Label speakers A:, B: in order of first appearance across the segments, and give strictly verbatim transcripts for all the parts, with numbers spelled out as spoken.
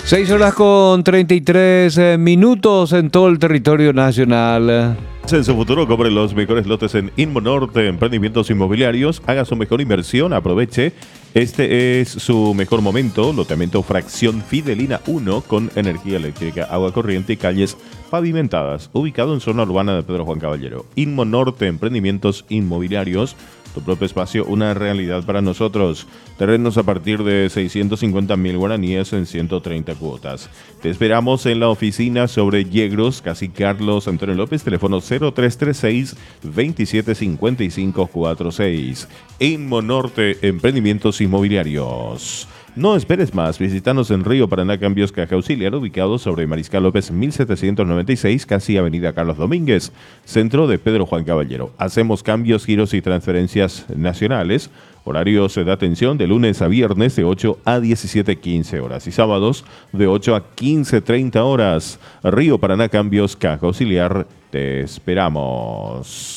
A: Seis horas con treinta y tres minutos en todo el territorio nacional.
B: En su futuro, compre los mejores lotes en Inmonorte, emprendimientos inmobiliarios. Haga su mejor inversión, aproveche. Este es su mejor momento. Loteamiento Fracción Fidelina uno con energía eléctrica, agua corriente y calles pavimentadas. Ubicado en zona urbana de Pedro Juan Caballero. Inmonorte, emprendimientos inmobiliarios. Tu propio espacio, una realidad para nosotros. Terrenos a partir de seiscientos cincuenta mil guaraníes en ciento treinta cuotas. Te esperamos en la oficina sobre Yegros, casi Carlos Antonio López, teléfono cero tres tres seis, veintisiete cincuenta y cinco cuarenta y seis. Inmonorte, emprendimientos inmobiliarios. No esperes más, visítanos en Río Paraná Cambios Caja Auxiliar, ubicado sobre Mariscal López mil setecientos noventa y seis, casi Avenida Carlos Domínguez, centro de Pedro Juan Caballero. Hacemos cambios, giros y transferencias nacionales. Horarios de atención de lunes a viernes de ocho a diecisiete quince horas y sábados de ocho a quince treinta horas. Río Paraná Cambios Caja Auxiliar, te esperamos.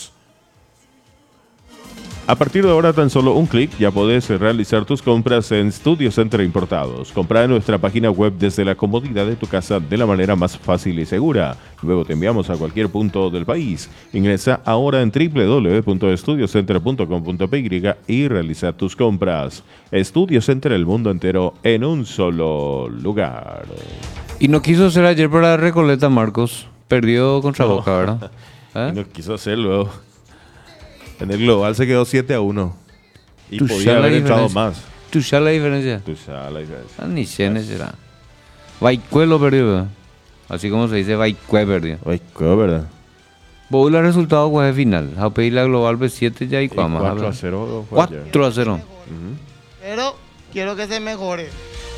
B: A partir de ahora, tan solo un clic, ya podés realizar tus compras en Studio Center Importados. Compra en nuestra página web desde la comodidad de tu casa de la manera más fácil y segura. Luego te enviamos a cualquier punto del país. Ingresa ahora en doble u doble u doble u punto estudio center punto com punto pe y y realiza tus compras. Studio Center, el mundo entero en un solo lugar.
A: Y no quiso hacer ayer para Recoleta, Marcos. Perdió contra
B: No.
A: Boca, ¿verdad? ¿Eh?
B: Y no quiso hacerlo. En el global se quedó siete a uno. Y
A: Tú
B: podía
A: sabes
B: haber
A: la
B: entrado
A: diferencia.
B: más.
A: ¿Tú sabes la diferencia?
B: Tú sabes la diferencia.
A: Ah, ni sé, será. Baicuelo perdió, ¿verdad? Así como se dice, Baicue perdió.
B: Ay, qué verdad.
A: Vos el resultado pues, es final. A pedir la global B siete ya y cuama.
B: cuatro a cero fue ayer.
A: cuatro a cero.
B: Ujú.
C: Pero quiero que se mejore.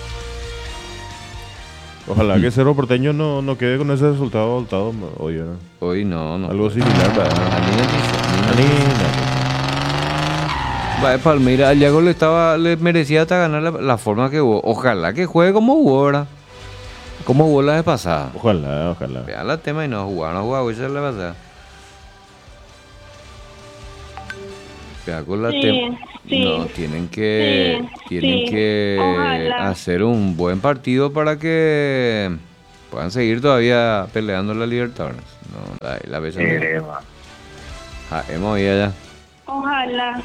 B: Ojalá que Cerro Porteño no, no quede con ese resultado voltado hoy, ¿no?
A: Hoy no, no.
B: Algo similar, ¿verdad?
A: Va de Palmeiras, al Yago le estaba, le merecía hasta ganar la, la forma que hubo. Ojalá que juegue como hubo, ¿verdad? Como hubo la vez pasada.
B: Ojalá, ojalá.
A: Vean la tema y no jugar, no jugar, esa es la pasada. Vea con la
D: Sí,
A: tema.
D: sí,
A: No, tienen que,
D: sí,
A: tienen
D: sí.
A: que
D: Ojalá.
A: hacer un buen partido para que puedan seguir todavía peleando la Libertadores. No, la, la vez Ah, hemos ido allá.
D: Ojalá.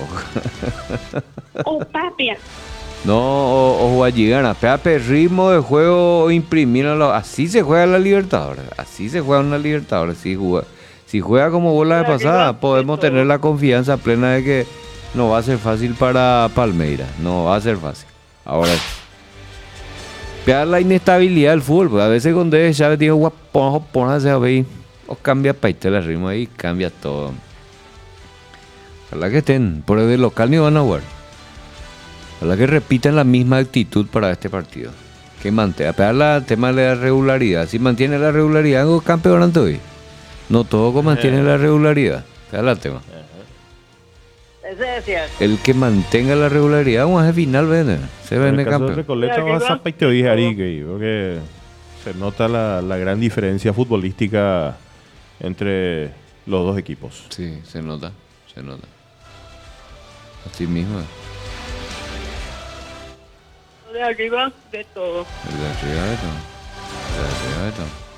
D: Oh, papi.
A: No, o, o jugar gana, pepe, ritmo de juego, imprimir a lo- así se juega la Libertadores, así se juega una Libertadores, si juega, si juega como bola de
D: Pero
A: pasada,
D: arriba,
A: podemos
D: esto.
A: tener la confianza plena de que no va a ser fácil para Palmeiras, no va a ser fácil. Ahora, vea la inestabilidad del fútbol, pues a veces cuando es Chávez dijo, guapón, póngase a ver, o cambia paistel el ritmo ahí, cambia todo. Ojalá que estén, por el local ni van a jugar. Ojalá que repitan la misma actitud para este partido. Que mantenga, pegar el tema de la regularidad. Si mantiene la regularidad, hago campeonato hoy. No todo mantiene la regularidad. Pegar el tema.
C: Ese es cierto.
A: El que mantenga la regularidad, vamos a hacer final, vende. Se
B: En
A: vende
B: el caso de
A: campeón.
B: Recoleta
D: Pero
B: vas a
D: arriba,
B: peite hoy, Arique, porque se nota la, la gran diferencia futbolística entre los dos equipos.
A: Sí, se nota, se nota. Así mismo.
D: De arriba, de todo.
A: El de arriba de todo. El de arriba de todo.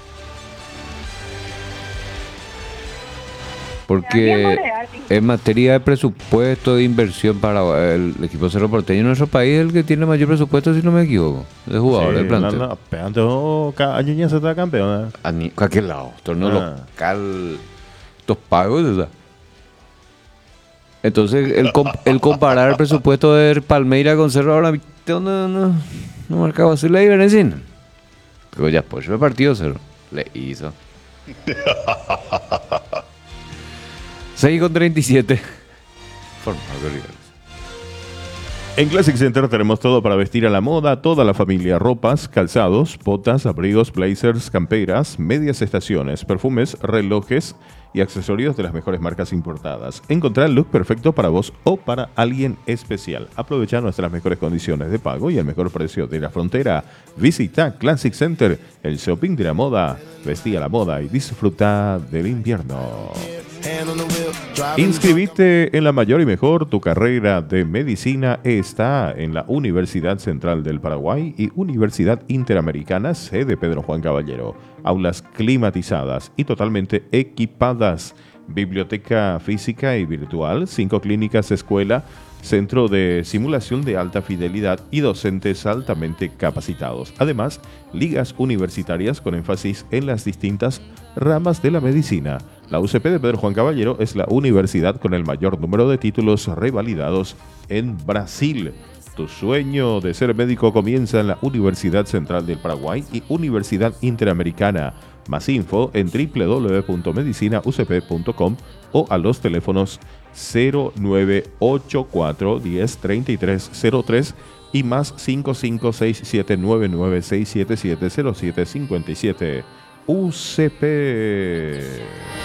A: Porque en materia de presupuesto de inversión para el equipo Cerro Porteño en nuestro país es el que tiene mayor presupuesto, si no me equivoco, de jugadores de plantel.
B: No, no, pero antes, oh, cada año ya se está campeón. ¿eh?
A: A ni- cualquier lado, torneo
B: Ah.
A: local, estos pagos, ¿verdad? Entonces, el, com- el comparar el presupuesto de Palmeiras con Cerro ahora, ¿viste dónde no, no marcaba así la diferencia? Pero ya, pues el partido Cerro le hizo. seis con treinta y siete. Forma, Rodríguez.
B: En Classic Center tenemos todo para vestir a la moda, toda la familia, ropas, calzados, botas, abrigos, blazers, camperas, medias estaciones, perfumes, relojes y accesorios de las mejores marcas importadas. Encontrar el look perfecto para vos o para alguien especial. Aprovecha nuestras mejores condiciones de pago y el mejor precio de la frontera. Visita Classic Center, el shopping de la moda. Vestí a la moda y disfruta del invierno.
E: Hand on the wheel,
B: Inscribite en la mayor y mejor. Tu carrera de medicina está en la Universidad Central del Paraguay y Universidad Interamericana, sede Pedro Juan Caballero. Aulas climatizadas y totalmente equipadas. Biblioteca física y virtual, cinco clínicas, escuela, centro de simulación de alta fidelidad y docentes altamente capacitados. Además, ligas universitarias con énfasis en las distintas ramas de la medicina. La U C P de Pedro Juan Caballero es la universidad con el mayor número de títulos revalidados en Brasil. Tu sueño de ser médico comienza en la Universidad Central del Paraguay y Universidad Interamericana. Más info en doble u doble u doble u punto medicina u c p punto com o a los teléfonos cero nueve ocho cuatro uno cero tres tres cero tres y más cinco cinco seis siete nueve nueve seis siete siete cero siete cinco siete. U C P.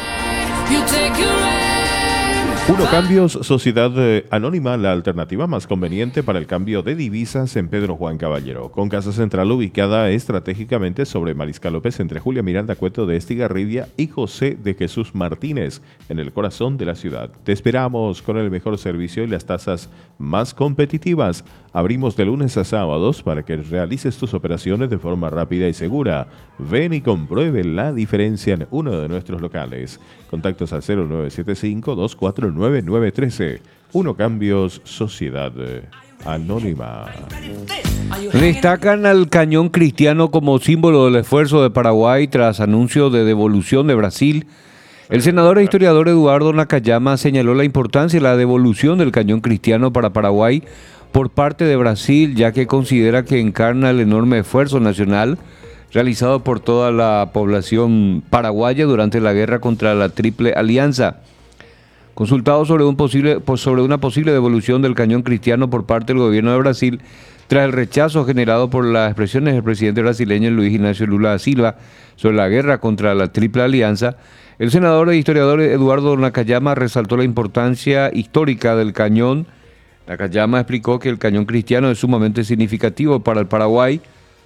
B: Uno Cambios, sociedad eh, anónima, la alternativa más conveniente para el cambio de divisas en Pedro Juan Caballero, con casa central ubicada estratégicamente sobre Mariscal López entre Julia Miranda Cueto de Estigarribia y José de Jesús Martínez, en el corazón de la ciudad. Te esperamos con el mejor servicio y las tasas más competitivas. Abrimos de lunes a sábados para que realices tus operaciones de forma rápida y segura. Ven y compruebe la diferencia en uno de nuestros locales. Contactos al cero nueve siete cinco dos cuatro nueve nueve uno tres. Uno Cambios, sociedad anónima.
A: Destacan al cañón cristiano como símbolo del esfuerzo de Paraguay tras anuncio de devolución de Brasil. El senador e historiador Eduardo Nakayama señaló la importancia de la devolución del cañón cristiano para Paraguay por parte de Brasil, ya que considera que encarna el enorme esfuerzo nacional realizado por toda la población paraguaya durante la guerra contra la Triple Alianza. Consultado sobre, un posible, sobre una posible devolución del cañón cristiano por parte del gobierno de Brasil, tras el rechazo generado por las expresiones del presidente brasileño Luis Ignacio Lula da Silva sobre la guerra contra la Triple Alianza, el senador e historiador Eduardo Nakayama resaltó la importancia histórica del cañón. Nakayama explicó que el cañón cristiano es sumamente significativo para el Paraguay,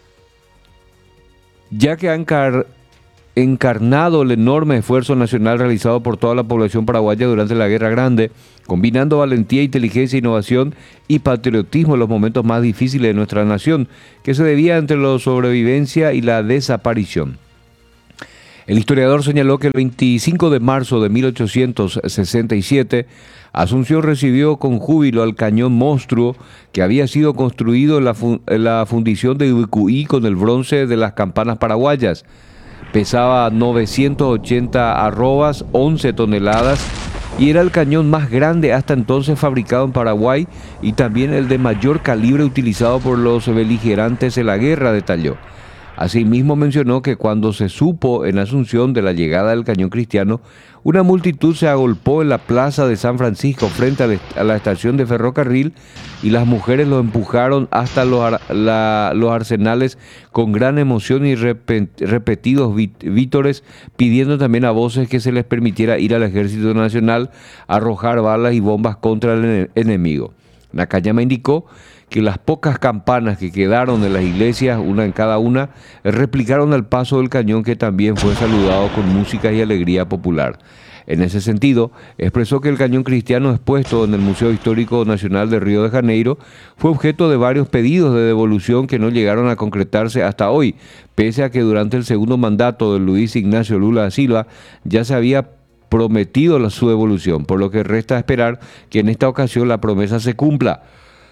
A: ya que ha encar- encarnado el enorme esfuerzo nacional realizado por toda la población paraguaya durante la Guerra Grande, combinando valentía, inteligencia, innovación y patriotismo en los momentos más difíciles de nuestra nación, que se debía entre la sobrevivencia y la desaparición. El historiador señaló que el veinticinco de marzo de mil ochocientos sesenta y siete, Asunción recibió con júbilo al cañón monstruo que había sido construido en la, fu- en la fundición de Ubicuí con el bronce de las campanas paraguayas. Pesaba novecientos ochenta arrobas, once toneladas, y era el cañón más grande hasta entonces fabricado en Paraguay y también el de mayor calibre utilizado por los beligerantes en la guerra, detalló. Asimismo mencionó que cuando se supo en Asunción de la llegada del cañón cristiano, una multitud se agolpó en la plaza de San Francisco frente a la, est- a la estación de ferrocarril y las mujeres lo empujaron hasta los, ar- la- los arsenales con gran emoción y repen- repetidos vít- vítores, pidiendo también a voces que se les permitiera ir al Ejército Nacional a arrojar balas y bombas contra el ene- enemigo. Nakayama indicó que las pocas campanas que quedaron en las iglesias, una en cada una, replicaron al paso del cañón, que también fue saludado con música y alegría popular. En ese sentido, expresó que el cañón cristiano expuesto en el Museo Histórico Nacional de Río de Janeiro fue objeto de varios pedidos de devolución que no llegaron a concretarse hasta hoy, pese a que durante el segundo mandato de Luis Ignacio Lula da Silva ya se había prometido la, su devolución, por lo que resta esperar que en esta ocasión la promesa se cumpla,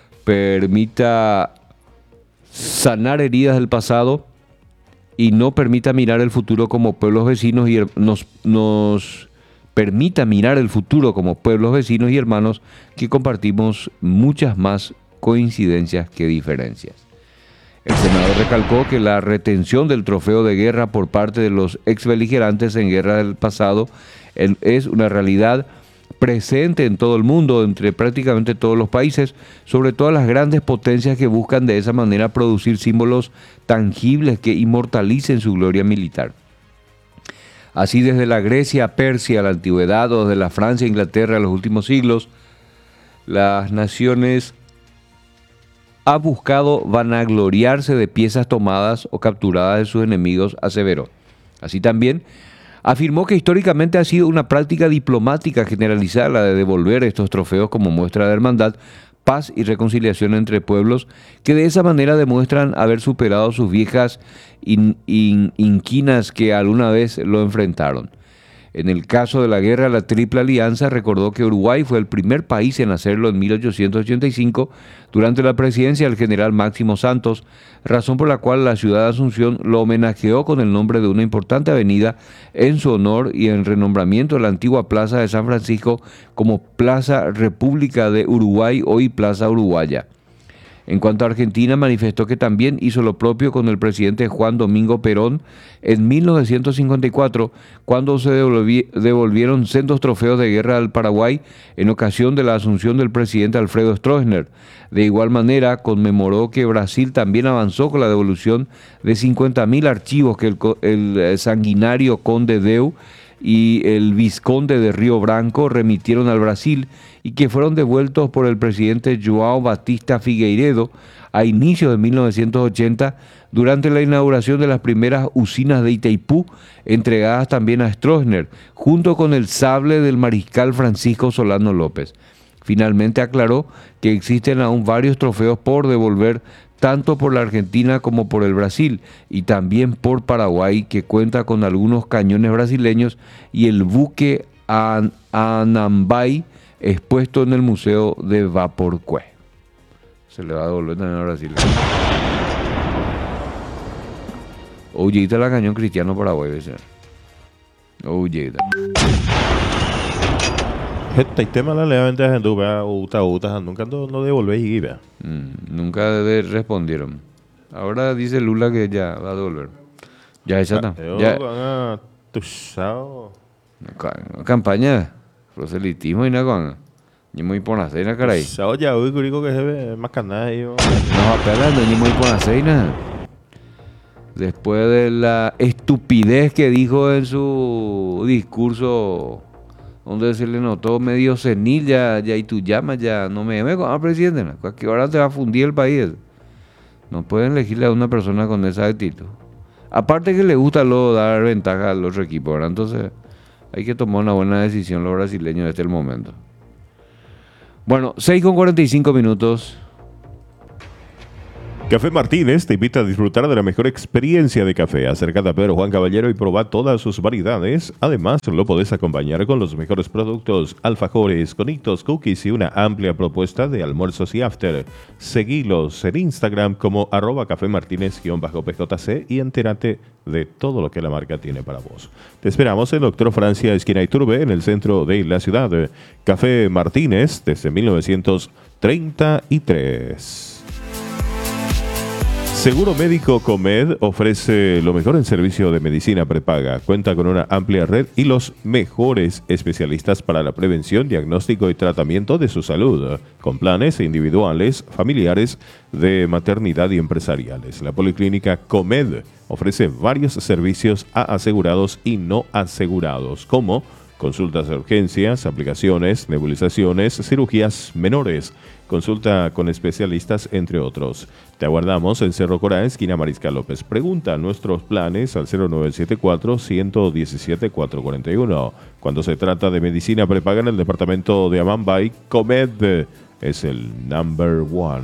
A: permita sanar heridas del pasado y no permita mirar el futuro como pueblos vecinos y her- nos, nos permita mirar el futuro como pueblos vecinos y hermanos que compartimos muchas más coincidencias que diferencias. El senador recalcó que la retención del trofeo de guerra por parte de los ex beligerantes en guerra del pasado en- es una realidad presente en todo el mundo, entre prácticamente todos los países, sobre todo las grandes potencias que buscan de esa manera producir símbolos tangibles que inmortalicen su gloria militar. Así, desde la Grecia, Persia, la antigüedad, o desde la Francia e Inglaterra en los últimos siglos, las naciones han buscado vanagloriarse de piezas tomadas o capturadas de sus enemigos, aseveró. Así también, Afirmó que históricamente ha sido una práctica diplomática generalizada la de devolver estos trofeos como muestra de hermandad, paz y reconciliación entre pueblos, que de esa manera demuestran haber superado sus viejas in, in, inquinas que alguna vez lo enfrentaron. En el caso de la guerra de la Triple Alianza, recordó que Uruguay fue el primer país en hacerlo en mil ochocientos ochenta y cinco durante la presidencia del general Máximo Santos, razón por la cual la ciudad de Asunción lo homenajeó con el nombre de una importante avenida en su honor y en renombramiento de la antigua Plaza de San Francisco como Plaza República de Uruguay, hoy Plaza Uruguaya. En cuanto a Argentina, manifestó que también hizo lo propio con el presidente Juan Domingo Perón en mil novecientos cincuenta y cuatro, cuando se devolvi- devolvieron sendos trofeos de guerra al Paraguay en ocasión de la asunción del presidente Alfredo Stroessner. De igual manera, conmemoró que Brasil también avanzó con la devolución de cincuenta mil archivos que el, el sanguinario conde Deu y el vizconde de Río Branco remitieron al Brasil y que fueron devueltos por el presidente João Batista Figueiredo a inicios de mil novecientos ochenta durante la inauguración de las primeras usinas de Itaipú, entregadas también a Stroessner, junto con el sable del mariscal Francisco Solano López. Finalmente aclaró que existen aún varios trofeos por devolver, tanto por la Argentina como por el Brasil, y también por Paraguay, que cuenta con algunos cañones brasileños y el buque An- Anambay expuesto en el Museo de Vaporcué. Se le va a devolver también a Brasil. Oye, la cañón cristiano Paraguay, ¿ves? Oye,
B: Este tema la levemente en duda uta uta nunca no, no devolvéis y vea.
A: Mm, nunca de- respondieron. Ahora dice Lula que ya va a devolver. Ya esa está. Ya,
B: Ya. Tu sao.
A: ca- campaña, proselitismo y nada con. Ni muy por la cena, caray.
B: Sao ya hoy curico que se ve más canal yo.
A: No, apelando, ni muy por la cena. Después de la estupidez que dijo en su discurso, donde se le notó medio senil, ya, ya y tú llamas, ya no me llames como presidente, ¿no? A qué hora te va a fundir el país. No pueden elegirle a una persona con esa actitud. Aparte que le gusta luego dar ventaja al otro equipo, ¿verdad? Entonces hay que tomar una buena decisión los brasileños desde el momento. Bueno, seis con cuarenta y cinco minutos.
B: Café Martínez te invita a disfrutar de la mejor experiencia de café. Acércate a Pedro Juan Caballero y proba todas sus variedades. Además, lo podés acompañar con los mejores productos, alfajores, conitos, cookies y una amplia propuesta de almuerzos y after. Seguilos en Instagram como arroba café martínez-P J C y entérate de todo lo que la marca tiene para vos. Te esperamos en Doctor Francia, esquina Iturbe, en el centro de la ciudad. Café Martínez desde mil novecientos treinta y tres. Seguro Médico Comed ofrece lo mejor en servicio de medicina prepaga. Cuenta con una amplia red y los mejores especialistas para la prevención, diagnóstico y tratamiento de su salud, con planes individuales, familiares, de maternidad y empresariales. La Policlínica Comed ofrece varios servicios a asegurados y no asegurados, como consultas de urgencias, aplicaciones, nebulizaciones, cirugías menores, consulta con especialistas, entre otros. Te aguardamos en Cerro Corá, esquina Mariscal López. Pregunta nuestros planes al cero nueve siete cuatro, uno uno siete, cuatro cuatro uno. Cuando se trata de medicina prepaga en el departamento de Amambay, Comed es el number one.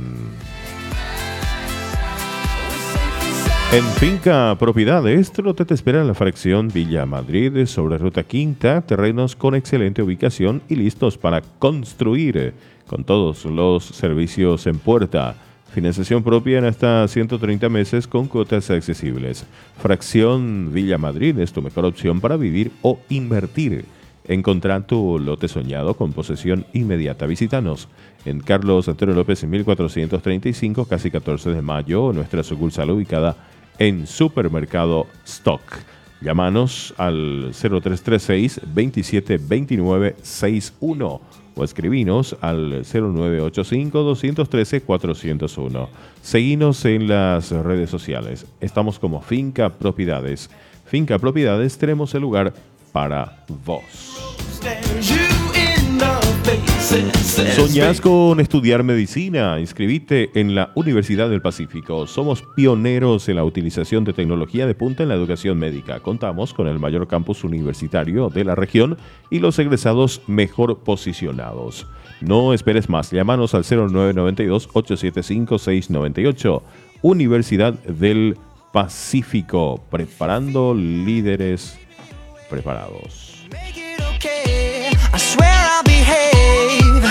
B: En Finca Propiedades, Trote te espera en la fracción Villa Madrid, sobre Ruta Quinta, terrenos con excelente ubicación y listos para construir, con todos los servicios en puerta. Financiación propia en hasta ciento treinta meses con cuotas accesibles. Fracción Villa Madrid es tu mejor opción para vivir o invertir. Encontrá tu lote soñado con posesión inmediata. Visítanos en Carlos Antonio López en mil cuatrocientos treinta y cinco, casi catorce de mayo, nuestra sucursal ubicada en Supermercado Stock. Llámanos al cero tres tres seis, veintisiete veintinueve sesenta y uno o escribinos al cero nueve ocho cinco, dos uno tres, cuatro cero uno. Seguinos en las redes sociales. Estamos como Finca Propiedades. Finca Propiedades, tenemos el lugar para vos.
E: Stares you in the face.
B: ¿Soñás con estudiar medicina? Inscribite en la Universidad del Pacífico. Somos pioneros en la utilización de tecnología de punta en la educación médica. Contamos con el mayor campus universitario de la región y los egresados mejor posicionados. No esperes más. Llámanos al cero nueve nueve dos, ocho siete cinco, seis nueve ocho. Universidad del Pacífico. Preparando líderes preparados.
E: I swear I'll behave.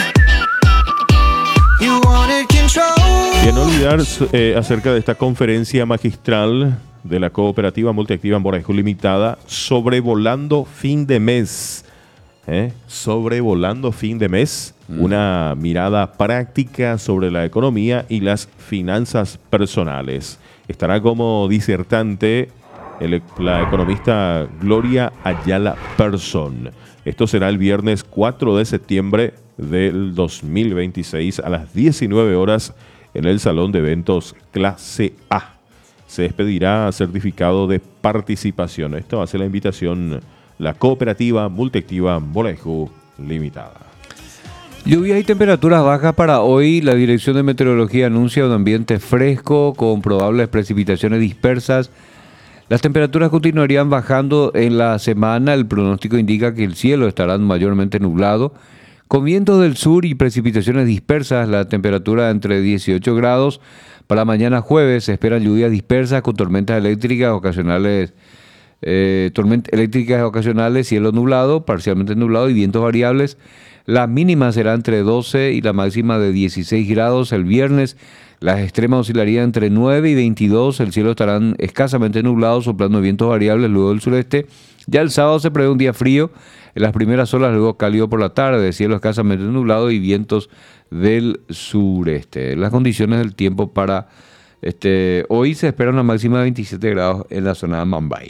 E: You wanted control.
B: Y no olvidar eh, acerca de esta conferencia magistral de la cooperativa multiactiva Moraiju Limitada, sobrevolando fin de mes. ¿Eh? Sobrevolando fin de mes, mm. una mirada práctica sobre la economía y las finanzas personales. Estará como disertante el, la economista Gloria Ayala Persson. Esto será el viernes cuatro de septiembre del dos mil veintiséis a las diecinueve horas en el Salón de Eventos Clase A. Se despedirá certificado de participación. Esto hace la invitación la cooperativa multiactiva Moraiju Limitada.
A: Lluvias y temperaturas bajas para hoy. La Dirección de Meteorología anuncia un ambiente fresco con probables precipitaciones dispersas. Las temperaturas continuarían bajando en la semana. El pronóstico indica que el cielo estará mayormente nublado, con vientos del sur y precipitaciones dispersas. La temperatura entre dieciocho grados. Para mañana jueves se esperan lluvias dispersas con tormentas eléctricas ocasionales, eh, tormentas eléctricas ocasionales, cielo nublado, parcialmente nublado y vientos variables. La mínima será entre doce y la máxima de dieciséis grados el viernes. Las extremas oscilarían entre nueve y veintidós. El cielo estará escasamente nublado, soplando vientos variables luego del sureste. Ya el sábado se prevé un día frío. En las primeras horas, luego cálido por la tarde. Cielo escasamente nublado y vientos del sureste. Las condiciones del tiempo para este hoy se espera una máxima de veintisiete grados en la zona de Mambay.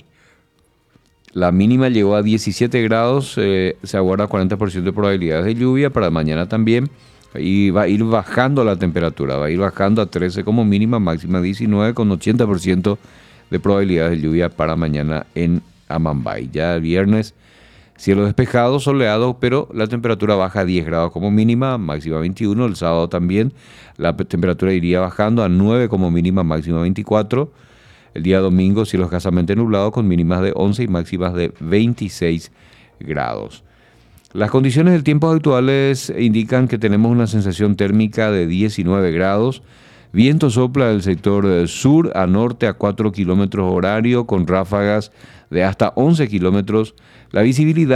A: La mínima llegó a diecisiete grados. Eh, se aguarda cuarenta por ciento de probabilidades de lluvia. Para mañana también. Y va a ir bajando la temperatura, va a ir bajando a trece como mínima, máxima diecinueve con ochenta por ciento de probabilidades de lluvia para mañana en Amambay. Ya el viernes, cielo despejado, soleado, pero la temperatura baja a diez grados como mínima, máxima veintiuno. El sábado también la temperatura iría bajando a nueve como mínima, máxima veinticuatro. El día domingo, cielo escasamente nublado con mínimas de once y máximas de veintiséis grados. Las condiciones del tiempo actuales indican que tenemos una sensación térmica de diecinueve grados. Viento sopla del sector sur a norte a cuatro kilómetros horario con ráfagas de hasta once kilómetros. La visibilidad